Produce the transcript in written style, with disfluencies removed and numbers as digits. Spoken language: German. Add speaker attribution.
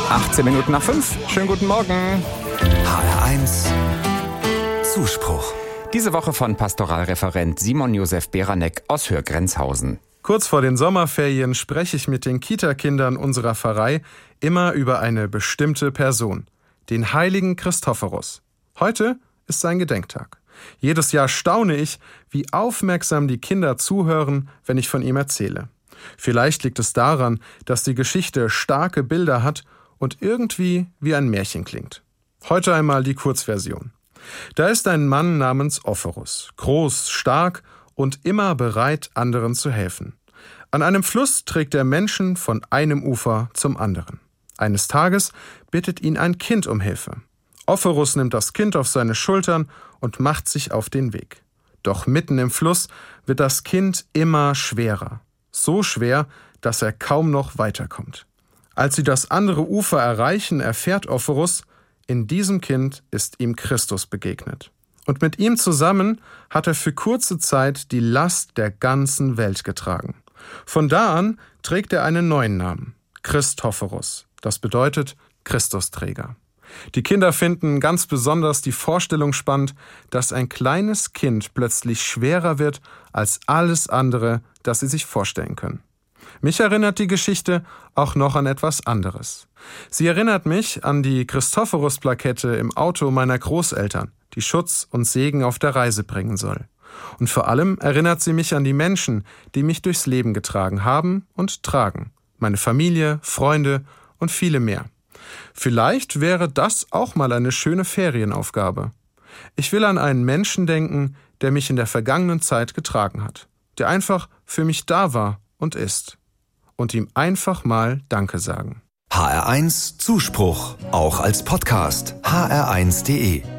Speaker 1: 18 Minuten nach 5. Schönen guten Morgen.
Speaker 2: HR1 Zuspruch.
Speaker 1: Diese Woche von Pastoralreferent Simon Josef Beranek aus Hürgrenzhausen.
Speaker 3: Kurz vor den Sommerferien spreche ich mit den Kita-Kindern unserer Pfarrei immer über eine bestimmte Person, den heiligen Christophorus. Heute ist sein Gedenktag. Jedes Jahr staune ich, wie aufmerksam die Kinder zuhören, wenn ich von ihm erzähle. Vielleicht liegt es daran, dass die Geschichte starke Bilder hat und irgendwie wie ein Märchen klingt. Heute einmal die Kurzversion. Da ist ein Mann namens Ophorus, groß, stark und immer bereit, anderen zu helfen. An einem Fluss trägt er Menschen von einem Ufer zum anderen. Eines Tages bittet ihn ein Kind um Hilfe. Ophorus nimmt das Kind auf seine Schultern und macht sich auf den Weg. Doch mitten im Fluss wird das Kind immer schwerer. So schwer, dass er kaum noch weiterkommt. Als sie das andere Ufer erreichen, erfährt Ophorus, in diesem Kind ist ihm Christus begegnet. Und mit ihm zusammen hat er für kurze Zeit die Last der ganzen Welt getragen. Von da an trägt er einen neuen Namen, Christophorus. Das bedeutet Christusträger. Die Kinder finden ganz besonders die Vorstellung spannend, dass ein kleines Kind plötzlich schwerer wird als alles andere, das sie sich vorstellen können. Mich erinnert die Geschichte auch noch an etwas anderes. Sie erinnert mich an die Christophorus-Plakette im Auto meiner Großeltern, die Schutz und Segen auf der Reise bringen soll. Und vor allem erinnert sie mich an die Menschen, die mich durchs Leben getragen haben und tragen. Meine Familie, Freunde und viele mehr. Vielleicht wäre das auch mal eine schöne Ferienaufgabe. Ich will an einen Menschen denken, der mich in der vergangenen Zeit getragen hat, der einfach für mich da war und ist. Und ihm einfach mal Danke sagen.
Speaker 2: HR1 Zuspruch, auch als Podcast. hr1.de